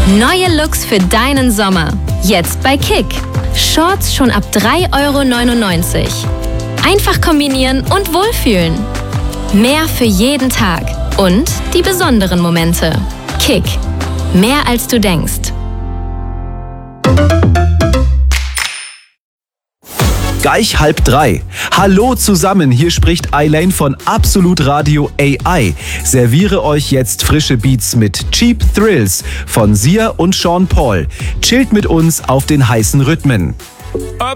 Neue Looks für deinen Sommer. Jetzt bei Kick. Shorts schon ab 3,99 €. Einfach kombinieren und wohlfühlen. Mehr für jeden Tag. Und die besonderen Momente. Kick. Mehr als du denkst. Gleich 2:30. Hallo zusammen, hier spricht Elaine von Absolut Radio AI. Serviere euch jetzt frische Beats mit Cheap Thrills von Sia und Sean Paul. Chillt mit uns auf den heißen Rhythmen.